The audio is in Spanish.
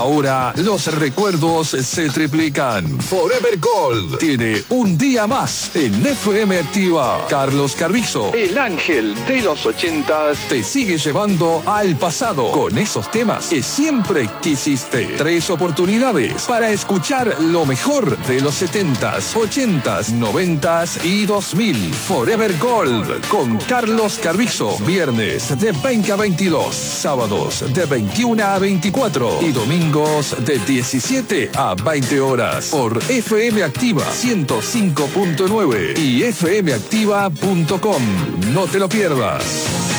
Ahora los recuerdos se triplican. Forever Gold tiene un día más en FM Activa. Carlos Carrizo, el ángel de los 80s, te sigue llevando al pasado con esos temas que siempre quisiste. 3 oportunidades para escuchar lo mejor de los 70s, 80s, 90s y 2000. Forever Gold con Carlos Carrizo. Viernes de 20 a 22, sábados de 21 a 24 y domingos de 17 a 20 horas por FM Activa 105.9 y fmactiva.com. No te lo pierdas.